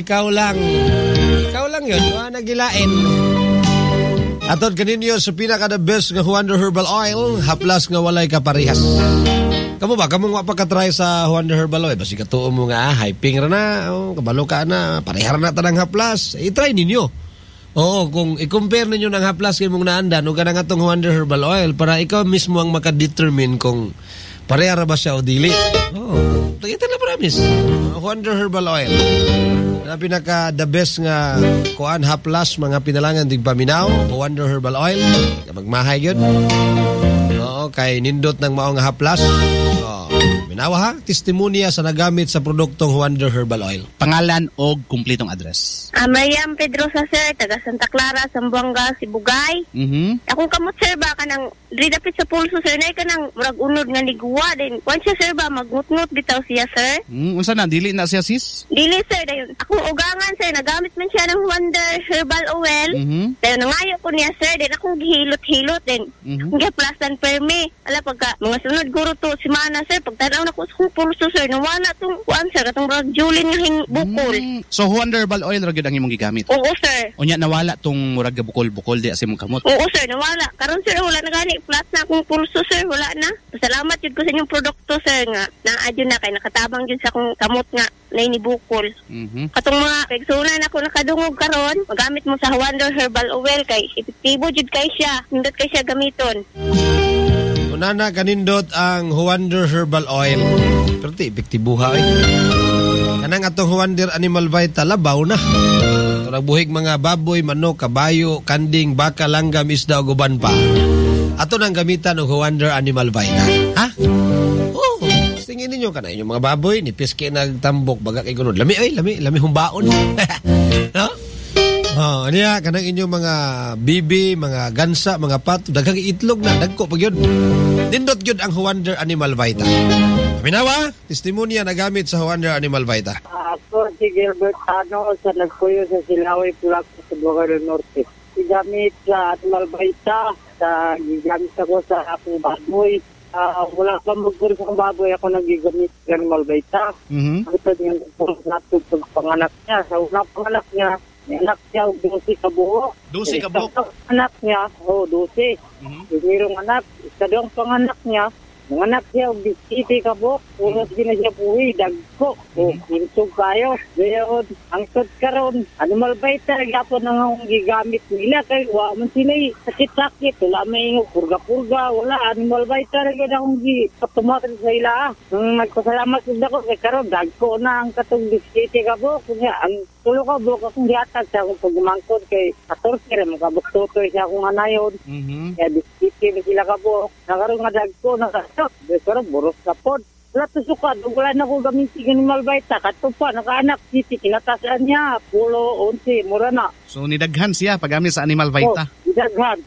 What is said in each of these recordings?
ikaw lang. Ikaw lang yun, nagilain. Atod kaninyo sa pinaka-the best nga Wonder Herbal Oil, haplas nga walay kaparehas. Kamu ba? Kamu nga pagka-try sa Wonder Herbal Oil. Basi katuo mo nga, hyping ra na, kabalo ka na, pareha na tanang haplas. I-try ninyo. Oo, kung i-compare ninyo ng haplas kayo mong naandan, o ka na nga itong Wonder Herbal Oil, para ikaw mismo ang makadetermine kung pareha ra ba siya o dili. Oo, ito na promise. Wonder Herbal Oil. Na pinaka the best nga kuan haplas mga pinalangan dig paminaw, Wonder Herbal Oil. Magmahay gyud. Oo, kay nindot ng maong haplas. Minawa ha, testimonya sa nagamit sa produktong Wonder Herbal Oil. Pangalan o kumplitong address? Mariam Pedrosa, sir, taga Santa Clara, Zamboanga, Sibugay. Akong kamot, sir, ba ka nang ridapit sa pulso, sir, na ka nang murag unod nga ligwa din. Once siya, sir, ba, magnut-ngut bitaw siya, sir. Unsa na, dili na siya, sis? Dili, sir, dayon. Akong ugangan, sir, nagamit man siya ng Wonder Herbal Oil. Dayon, nangayo ko niya, sir, din akong gihilot-hilot din. Akong giplastan permi. Ala, pagka mga sunod guro to, simana, sir, pagtanaw na ko sa kong pulso, sir, nawala tong kuan, sir, katong murag Julin nga bukol. So, Wonder Herbal Oil, ragid ang imong gigamit? Oo, sir. O niya, nawala tong murag bukol-bukol di asim kamot? Oo, sir, nawala. Karon, sir, wala na gani. Flat na akong pulso, sir, wala na. Salamat yun ko sa inyong produkto, sir, nga. Naadyo na kay nakatabang yun sa akong kamot nga na inibukol. Katong mga kaigsunan ako nakadungog karon, magamit mo sa Wonder Herbal Oil kay epektibo jud kay siya. Nindot kay siya gamiton. Unana kanindot ang Wonder Herbal Oil. Pero ti epektibo ha. Kanang atong Wonder Animal Vita labaw na. Buhig mga baboy, manok, kabayo, kanding, baka, langgam, isda o guban pa. Ato nang gamitan og Wonder Animal Vita. Ha? Oh, tingin ninyo ka na inyong mga baboy, nipis kay nagtambok, baga kay gunod. Lami humbaon. No? Oh, niya kanang inyong mga bibi, mga gansa, mga pato, daghang itlog na, dagko pag yun. Nindot yun ang Wonder Animal Vita. Minawa, testimonya na gamit sa Wonder Animal Vita. Ako si Gilbert Ano sa nagpuyo sa Silaway, Pulaco sa Bogor Norte. Gamit sa Animal Vita, gigamit ako sa akong baboy. Wala pa magpuro sa akong baboy, ako nagigamit sa Animal Vita. Ito yung nato sa panganak niya. Sa unang panganak niya, may anak niya, 12 kabuo. 12 kabuo? Anak niya, 12. Mayroong anak, isa doang panganak niya, nanganak siya, 17 kabuo. Unos din na siya buhi, dagko. Kinsog kayo. Ngayon, ang tot karon, Animal Vita, gapon na nga gigamit nila. Kaya man sila sakit-sakit. Wala may purga-purga. Wala, Animal Vita, rin akong kaptumakan sa ila. Nung nagpasalamat din ako, kaya karon, dagko na ang katong 17 kabuo. Kaya ang tulo ka buok akong gihatag sa akong pagumangkod kay 14 rin, magkabuktutoy sa akong anayon. Kaya 17 sila ka buok. Nakaroon nga dagko, nakasok. Pero buros ka po. Wala to sukad. Wala na ko gamitin Animal Vita. Kato pa, nakaanak. Siti, kinatasaan niya. Pulo, 11, mura na. So, nidaghan siya paggamit sa Animal Vita? Nidaghan.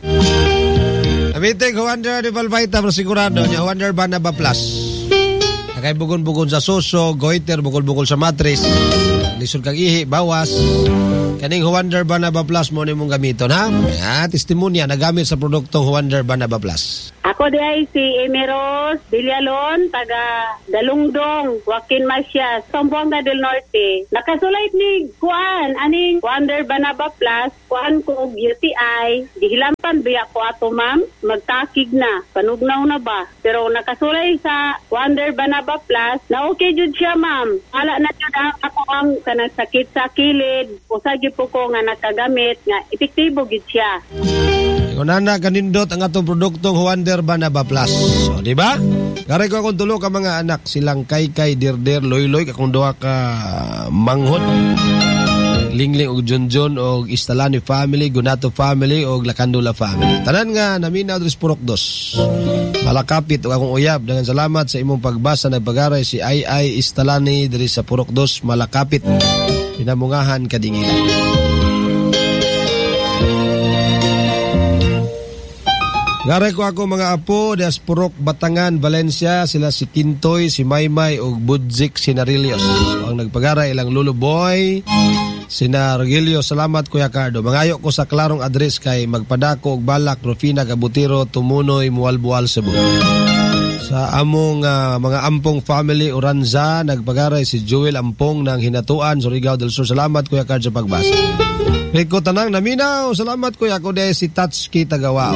Abiting Wonder Animal Vita, pero sigurado niya, Wonder Banaba Plus. Nakay bugon-bugon sa suso, goiter, bukol-bukol sa matris. Lisod kang ihi, bawas. Kaning Wonder Banaba Plus mo ni mong gamiton, ha? Testimonya nagamit sa produktong Wonder Banaba Plus. Ako di ay si Emeros Villalon, taga Dalungdong, Joaquin Macias, Zamboanga del Norte. Nakasulit ni Kuan, aning Wonder Banaba Plus, Kuan ko UTI, dihilampan biya ko ato ma'am, magtakig na, panugnaw na ba? Pero nakasulay sa Wonder Banaba Plus, na okay jud siya ma'am. Ala na jud ako ang kanang sakit sa kilid, usagi po ko nga nakagamit, nga epektibo gid siya. Kunana kanindot ang atong produktong Wonder Banaba Plus. So, di ba? Kare ko akong tulo ka mga anak, silang Kaykay, Dirder, Loyloy, akong duha ka manghod. Lingling og Junjun og Istalani family, Gunato family og Lakandula family. Tanan nga naminaw diri sa Purok 2. Malakapit og akong uyab. Dengan salamat sa imong pagbasa nagpagaray si Ay Istalani diri sa Purok 2, Malakapit. Pinamungahan kadingilan. Gare ko ako mga apo des Purok Batangan, Valencia, sila si Kintoy, si Maymay ug Budzik Sinarillos. So, ang nagpagara ilang Luluboy, sina Regilio, salamat Kuya Cardo. Mangayo ko sa klarong address kay magpadako og balak Rufina Kabutiro, Tumunoy, Mualbual, Cebu. Sa among mga Ampong family Oranza, nagpagaray si Joel Ampong ng Hinatuan, Surigao del Sur. Salamat Kuya Card sa pagbasa. Rico Tanang Naminaw, salamat Kuya. Ako dahil si Tatsuki Tagawao.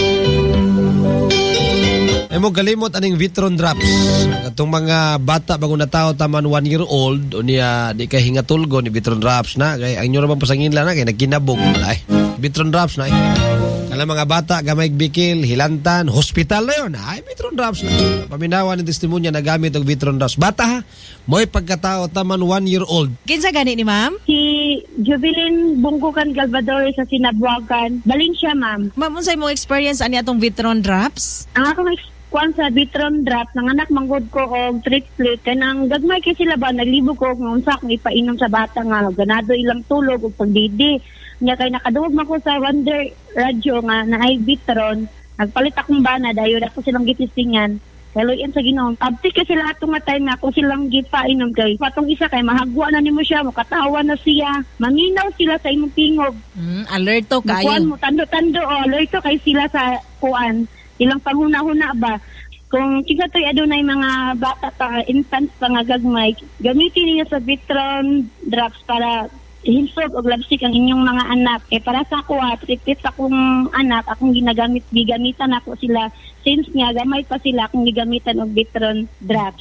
Ay mo kalimot aning Vitron Drops. Itong mga bata bago na tao taman 1 year old o niya di kay hingatulgo ni Vitron Drops na. Kaya ang nyo naman pasangin lang na kaya nagkinabog. Ay, Vitron Drops na Alam mga bata, gamay bikil, hilantan, hospital na yun. Ay, Vitron Drops na. Paminawan ng testimonya na gamit ang Vitron Drops. Bata ha, mo'y pagkatao taman 1 year old. Kinsa gani ni ma'am? Si Jubilin Bungkukan Galvador sa Sinabuagan. Balin siya, ma'am. Ma'am, unsay mo experience ani atong Vitron Drops? Ang akong kwan sa Vitron Drop, nanganak manggod ko og triplet. Kanang gagmay kay sila ba, naglibo ko kung unsa akong ipainom sa bata nga. Ganado ilang tulog o pagdidi. Nya kay nakaduog man ko sa Wonder Radio nga na ay Vitron. Nagpalit akong bana, dayon ako silang gitistingan. Kaluyan sa Ginoo. Abti kasi sila atong nga time na ako silang gipainom kay. Patong isa kay mahagwa na nimo siya, makatawa na siya. Maninaw sila sa imong tingog. Alerto kayo. Kuan mo tando-tando alerto kay sila sa kuan. Ilang panghuna-huna ba? Kung kisa to'y adunay mga bata pa, infants pa nga gagmay, gamitin niyo sa Vitron Drops para hinsog o labsik ang inyong mga anak. Para sa ako, tripit akong anak, akong gigamitan ako sila. Since nga, gamay pa sila akong gigamitan og Vitron Drops.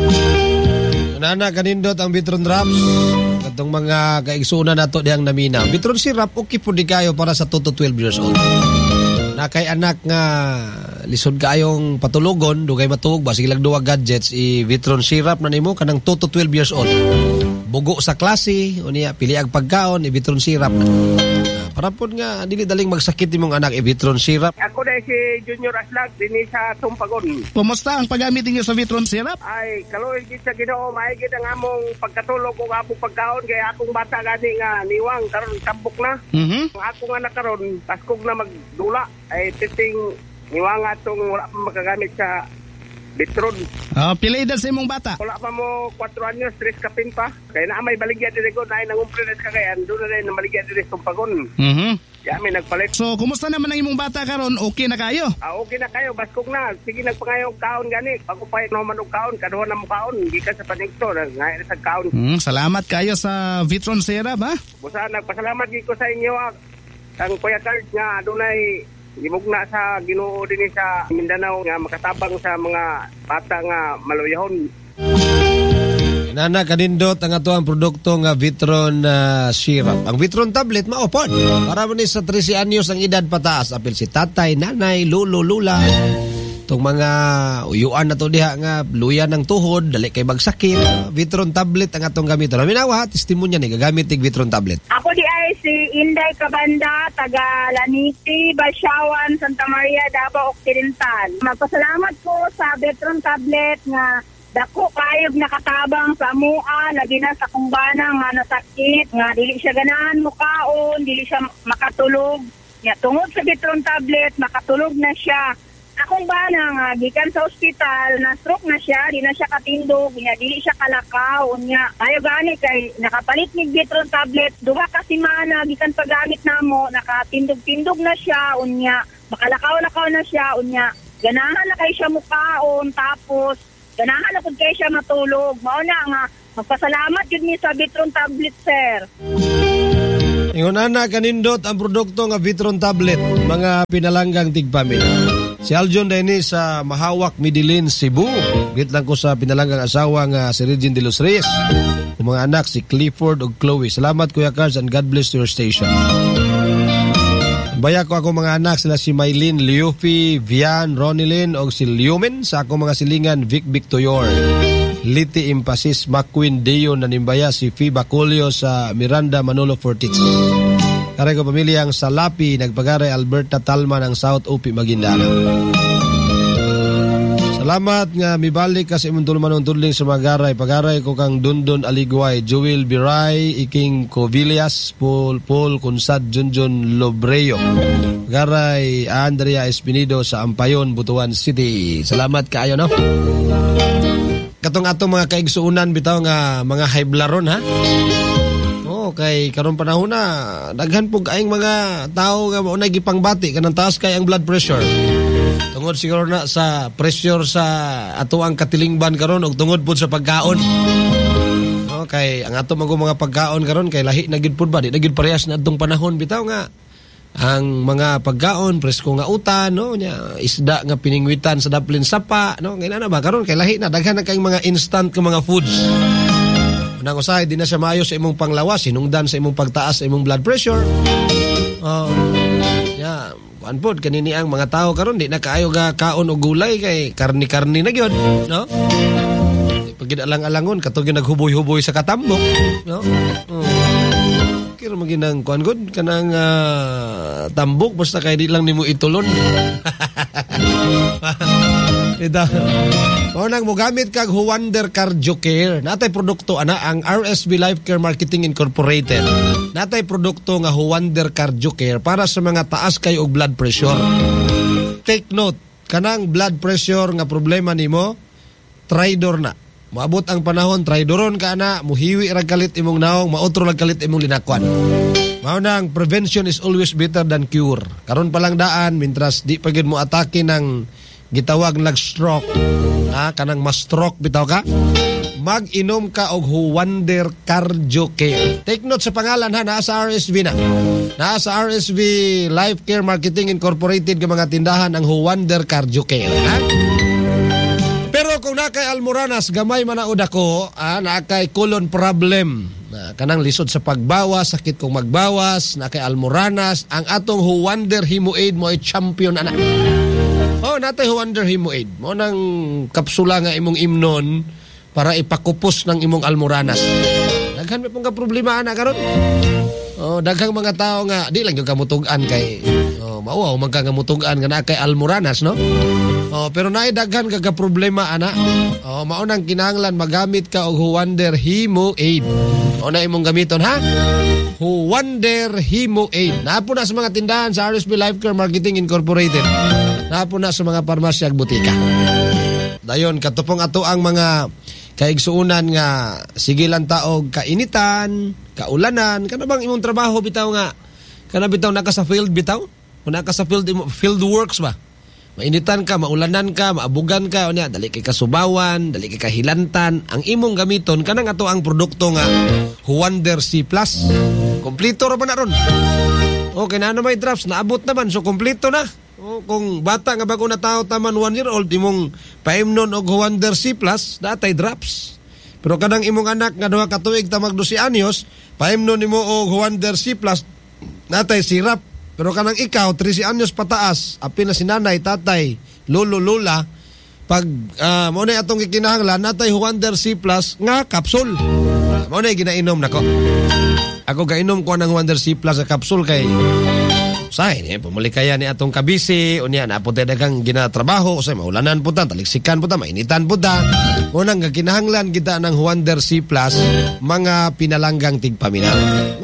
Nana, kanindot ang Vitron Drops. Itong mga kaigsunan nato diyang namina. Vitron Syrup, okay po di kayo para sa 2 to 12 years old. Na kay anak nga lisod kayong patulogon, dugay matug ba sige lang duwa gadgets Vitron Syrup na nimo kanang 2 to 12 years old. Bugo sa klase unya pili ang pagkaon Vitron Syrup. Para pod nga dili daling magsakit nimong anak Vitron Syrup. Ako dahil si Junior Aslag dinhi sa Tumpagon. Kumusta ang paggamit niyo sa Vitron Syrup? Ay, kaloy gid sa Ginoo, maigid ang among pagkatulog ug among pagkaon kay akong bata gani nga niwang karon sabok na. Ako nga na karon paskog na magdula ay titing niwang atong wala pa makagamit sa Vitron. Pila edad sa imong bata? Wala pa mo 4 anyos, 3 kapin pa. Kaya na may baligya diri ko na nangumpre na kagayan, doon na rin na baligya diri sa Tumpagon. Ya, may nagpalit. So, kumusta naman ang imong bata karon? Okay na kayo? Okay na kayo, baskog na. Sige, nagpangayong kaon gani. Pagupay naman og kaon, kaduha na mo kaon. Hindi ka sa panigto, ngayon sa kaon. Salamat kayo sa Vitron Syrup, ha? Busa, nagpasalamat ko sa inyo, ang Kuya Card nga, dunay gimugna sa Ginoo din sa Mindanao nga makatabang sa mga bata nga maluyahon. Nana, kanindot ang ato ang produkto nga Vitron Syrup. Ang Vitron tablet maupod. Para mo ni sa 13 anyos ang edad pataas. Apil si tatay, nanay, lolo, lula. Itong mga uyuan na to diha nga luya ng tuhod, dali kay magsakit. Vitron tablet ang atong gamiton. Minawa, testimonya ni gagamit tig Vitron tablet. Ako di ay si Inday Cabanda, taga Laniti, Basyawan, Santa Maria, Davao Occidental. Magpasalamat ko sa Vitron tablet nga dako kayog nakatabang sa mua, lagi na sa kumbana nga nasakit, nga dili siya ganahan mukaon, dili siya makatulog. Ya, tungod sa Vitron tablet, makatulog na siya. Akong bana nga, gikan sa ospital, na-stroke na siya, di na siya katindog, niya, dili siya kalakaw, niya. Ayaw gani kay nakapalit ni Vitron tablet, duha ka simana, gikan paggamit namo, nakatindog-tindog na siya, unya, makalakaw-lakaw na siya, unya. Ganahan na kay siya mukaon, tapos, ganahan na kung kay siya matulog. Mauna nga, magpasalamat yun ni sa Vitron tablet, sir. Ingon ana kanindot ang produkto nga Vitron tablet, mga pinalanggang tigpamilya. Si Aljon Dennis sa Mahawak, Midilin, Cebu. Git lang ko sa pinalanggang asawa nga si Regine de los Reyes. Yung mga anak si Clifford ug Chloe. Salamat Kuya Cards and God bless your station. Baya ko ako mga anak sila si Maylin, Liufi, Vian, Ronilyn og si Liumen. Sa ako mga silingan Vic Victoyor, Liti Impasis, McQueen Deo Nanimbaya, si Fee Bacolio sa Miranda, Manolo Fortich. Karay ko pamilyang Salapi, nagpagaray Alberta Talman ang South Upi, Maguindanao. Salamat nga mibalik ka sa imong tulman ng tudling sa magaray. Pagaray ko kang Dundon Aligway, Joel Biray, Iking Covillas, Paul Kunsad, Junjun Lobreo. Pagaray Andrea Espinido sa Ampayon, Butuan City. Salamat kaayo, no? Katong atong mga kaigsuunan bitaw nga mga haiblaron, ha? Kay karon panahon na daghan pug aing mga tao nga maunay gipangbati kanang taas kay ang blood pressure. Tungod siguro na sa pressure sa ato ang katilingban karon ug tungod pud sa pagkaon. Kay ang ato mga pagkaon karon kay lahi na gid pud ba, di na gid parehas na adtong panahon bitaw nga ang mga pagkaon presko nga utan no nya isda nga piningwitan sa daplin sapa no ngay na ba karon kay lahi na daghan na kay mga instant nga mga foods. Nang usahay di na siya maayo sa imong panglawas, sinungdan sa imong pagtaas sa imong blood pressure. Kuan pod kanini ang mga tao karon di na kaayo ga kaon og gulay kay karni-karni na gyud no. Pagid alang-alangon katong naghuboy-huboy sa katambok no. Kira maginang kuan gud kanang tambok basta kay di lang nimo itulon. Ida. Mao nang mogamit kag Huwander Cardio Care. Natay produkto ana ang RSB Life Care Marketing Incorporated. Natay produkto nga Huwander Cardio Care para sa mga taas kay og blood pressure. Take note, kanang blood pressure nga problema nimo, tridor na. Maabot ang panahon, tridoron ka na, muhiwi rag kalit imong naong, mautro rag kalit imong linakwan. Mao nang prevention is always better than cure. Karon pa lang daan, mintras di pagid mo atake ng gitawag lag stroke. Kanang ma-stroke bitaw ka. Mag-inom ka og Huwander Cardio Care. Take note sa pangalan ha, nasa RSV na. Nasa RSV Life Care Marketing Incorporated ng mga tindahan ang Huwander Cardio Care. Pero kung nakay almoranas, gamay manaod ako, nakay colon problem. Kanang lisod sa pagbawas, sakit kong magbawas, nakay almoranas, ang atong Huwander Hemoaid mo ay champion anak. Natay Huwander Hemoaid. Mo nang kapsula nga imong imnon para ipakupos ng imong almoranas. Daghan may pong problema anak karon. Daghang mga tao nga di lang yung kamutugan kay mauaw magkangamutugan nga na kay almoranas no. Pero naay daghan kaga problema ana. Mao nang kinahanglan magamit ka og Huwander Hemoaid. Na imong gamiton ha. Huwander Hemoaid. Napo na sa mga tindahan sa RSB Life Care Marketing Incorporated. Napo na sa mga parmasya ug butika. Dayon katupong ato ang mga kaigsuunan nga sige lang taog kainitan, kaulanan, kana bang imong trabaho bitaw nga kana bitaw naka sa field bitaw? Kung naka sa field works ba? Mainitan ka, maulanan ka, maabugan ka, unya dali kay kasubawan, dali kay kahilantan, ang imong gamiton kanang ato ang produkto nga Huwander C+. Kompleto ra ba na ron? Okay na may drops, naabot naman so kompleto na. Kung bata nga bago na tao taman 1 year old imong paimnon og Huwander C+, datay drops. Pero kanang imong anak nga 2 ka tuig tamag 12 anyos, paimnon nimo og Huwander C+, datay sirap. Pero kanang ikaw 13 anyos pataas, apil na si nanay, tatay, lolo, lola, pag mo na atong gikinahanglan natay Huwander C+ nga kapsul. Mo na ginainom nako. Ako gainom ko ng Huwander C+ sa kapsul kay say ni pumulikaya ni atong kabisi unya na puti dagang ginatrabaho say maulanan puta taliksikan puta mainitan puta unang kinahanglan kita ng Huwander C+ mga pinalanggang tigpaminaw